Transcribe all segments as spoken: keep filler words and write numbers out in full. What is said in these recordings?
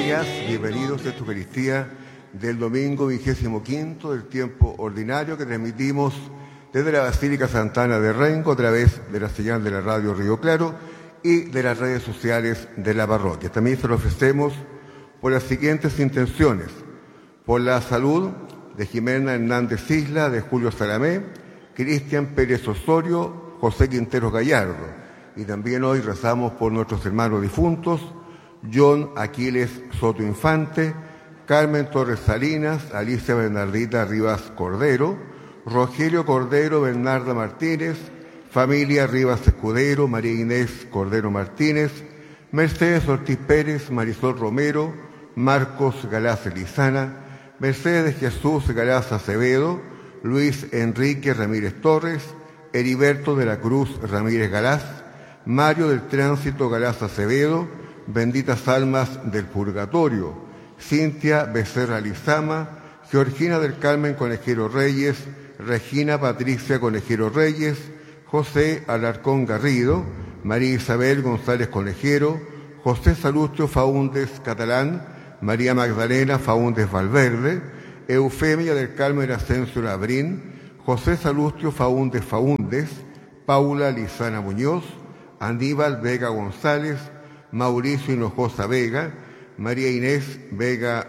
días, bienvenidos a esta Eucaristía del domingo vigésimo quinto del tiempo ordinario que transmitimos desde la Basílica Santana de Rengo a través de la señal de la radio Río Claro y de las redes sociales de la parroquia. También se lo ofrecemos por las siguientes intenciones: por la salud de Jimena Hernández Isla, de Julio Salamé, Cristian Pérez Osorio, José Quinteros Gallardo. Y también hoy rezamos por nuestros hermanos difuntos, John Aquiles Soto Infante, Carmen Torres Salinas, Alicia Bernardita Rivas Cordero, Rogelio Cordero Bernarda Martínez, familia Rivas Escudero, María Inés Cordero Martínez, Mercedes Ortiz Pérez, Marisol Romero, Marcos Galaz Elizana, Mercedes de Jesús Galaz Acevedo, Luis Enrique Ramírez Torres, Heriberto de la Cruz Ramírez Galaz, Mario del Tránsito Galaz Acevedo, benditas almas del purgatorio, Cintia Becerra Lizama, Georgina del Carmen Conejero Reyes, Regina Patricia Conejero Reyes, José Alarcón Garrido, María Isabel González Conejero, José Salustio Faúndez Catalán, María Magdalena Faúndez Valverde, Eufemia del Carmen Ascenso Labrín, José Salustio Faúndez Faúndez, Paula Lizana Muñoz, Aníbal Vega González, Mauricio Hinojosa Vega, María Inés Vega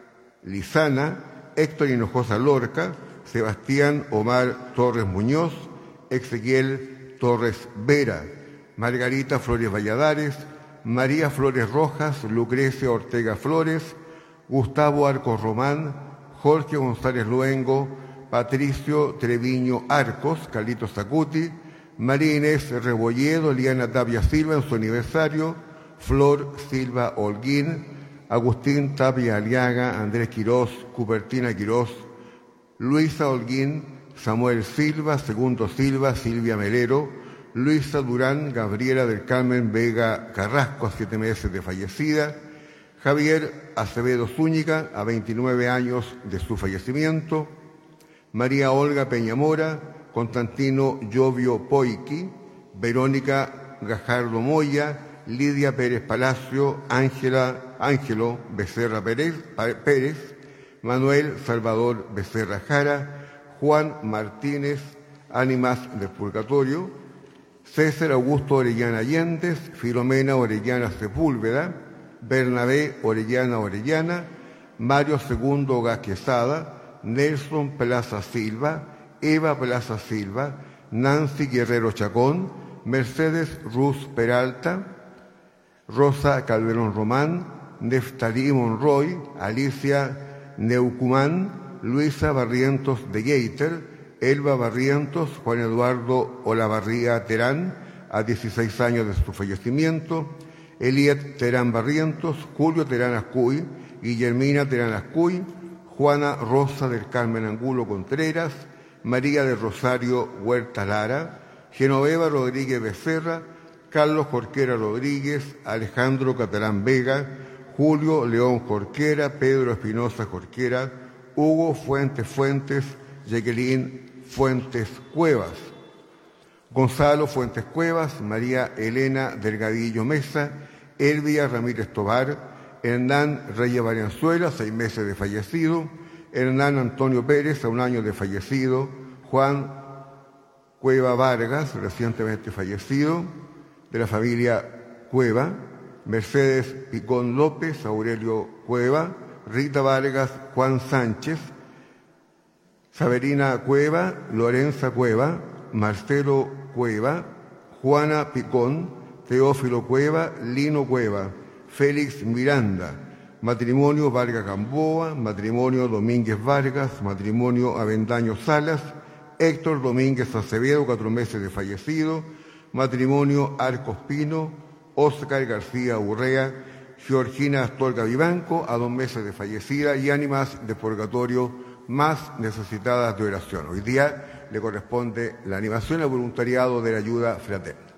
Lizana, Héctor Hinojosa Lorca, Sebastián Omar Torres Muñoz, Ezequiel Torres Vera, Margarita Flores Valladares, María Flores Rojas, Lucrecia Ortega Flores, Gustavo Arcos Román, Jorge González Luengo, Patricio Treviño Arcos, Carlitos Zacuti, María Inés Rebolledo, Liana Tapia Silva en su aniversario, Flor Silva Holguín, Agustín Tapia Aliaga, Andrés Quirós, Cupertina Quirós, Luisa Holguín, Samuel Silva, Segundo Silva, Silvia Melero, Luisa Durán, Gabriela del Carmen Vega Carrasco, a siete meses de fallecida, Javier Acevedo Zúñiga, a veintinueve años de su fallecimiento, María Olga Peñamora, Constantino Llovio Poiqui, Verónica Gajardo Moya, Lidia Pérez Palacio, Ángela Ángelo Becerra Pérez, Pérez, Manuel Salvador Becerra Jara, Juan Martínez Ánimas del Purgatorio, César Augusto Orellana Allendez, Filomena Orellana Sepúlveda, Bernabé Orellana Orellana, Mario Segundo Quesada, Nelson Plaza Silva, Eva Plaza Silva, Nancy Guerrero Chacón, Mercedes Ruz Peralta, Rosa Calderón Román, Neftalí Monroy, Alicia Neucumán, Luisa Barrientos de Gaiter, Elba Barrientos, Juan Eduardo Olavarría Terán, a dieciséis años de su fallecimiento, Eliet Terán Barrientos, Julio Terán Ascuy, Guillermina Terán Ascuy, Juana Rosa del Carmen Angulo Contreras, María de Rosario Huerta Lara, Genoveva Rodríguez Becerra, Carlos Jorquera Rodríguez, Alejandro Catalán Vega, Julio León Jorquera, Pedro Espinosa Jorquera, Hugo Fuentes Fuentes, Jacqueline Fuentes Cuevas, Gonzalo Fuentes Cuevas, María Elena Delgadillo Mesa, Elvia Ramírez Tobar, Hernán Reyes Varianzuela, seis meses de fallecido, Hernán Antonio Pérez, a un año de fallecido, Juan Cueva Vargas, recientemente fallecido, de la familia Cueva, Mercedes Picón López, Aurelio Cueva, Rita Vargas, Juan Sánchez, Saberina Cueva, Lorenza Cueva, Marcelo Cueva, Juana Picón, Teófilo Cueva, Lino Cueva, Félix Miranda, matrimonio Vargas Gamboa, matrimonio Domínguez Vargas, matrimonio Avendaño Salas, Héctor Domínguez Acevedo, cuatro meses de fallecido, matrimonio Arcos Pino, Óscar García Urrea, Georgina Astorga Vivanco, a dos meses de fallecida, y ánimas de purgatorio más necesitadas de oración. Hoy día le corresponde la animación al voluntariado de la ayuda fraterna.